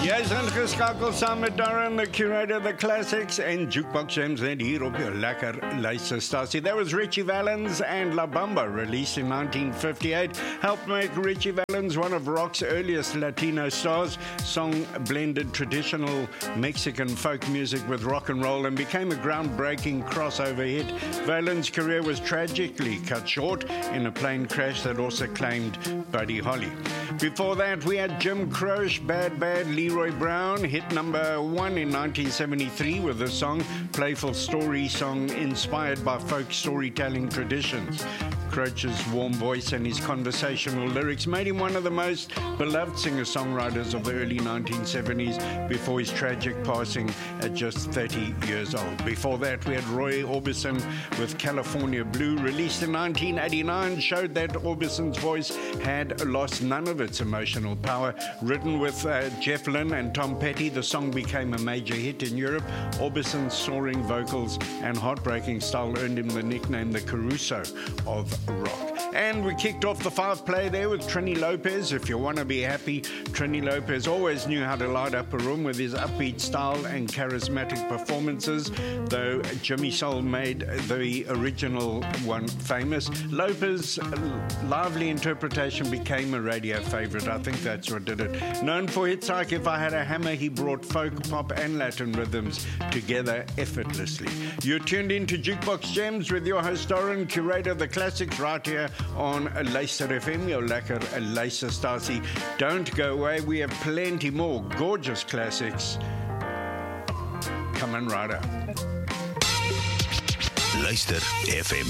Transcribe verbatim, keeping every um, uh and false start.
Jy's ingeskakel saam met Darren, the curator of the classics en Jukebox Gems net hier op jou lekker luisterstasie. That was Richie Valens and La Bamba, released in nineteen fifty-eight, helped make Richie Valens one of rock's earliest Latino stars. Song blended traditional Mexican folk music with rock and roll and became a groundbreaking crossover hit. Valens' career was tragically cut short in a plane crash that also claimed Buddy Holly. Before that, we had Jim Croce, Bad Bad, Leroy Brown, hit number one in nineteen seventy-three with the song Playful Story song inspired by folk storytelling traditions. Croce's warm voice and his conversational lyrics made him one of the most beloved singer-songwriters of the early nineteen seventies before his tragic passing at just thirty years old. Before that, we had Roy Orbison with California Blue, released in nineteen eighty-nine, showed that Orbison's voice had lost none of its emotional power. Written with uh, Jeff Lynne and Tom Petty, the song became a major hit in Europe. Orbison's soaring vocals and heartbreaking style earned him the nickname the Caruso of rock. And we kicked off the five play there with Trini Lopez. If you want to be happy, Trini Lopez always knew how to light up a room with his upbeat style and charismatic performances, though Jimmy Soul made the original one famous. Lopez's lively interpretation became a radio favorite. I think that's what did it. Known for hits like If I Had a Hammer, he brought folk, pop and Latin rhythms together effortlessly. You're tuned in to Jukebox Gems with your host Darren, curator of the classics, right here on Luister F M, your lekker luisterstasie. Don't go away, we have plenty more gorgeous classics coming right up. Luister F M.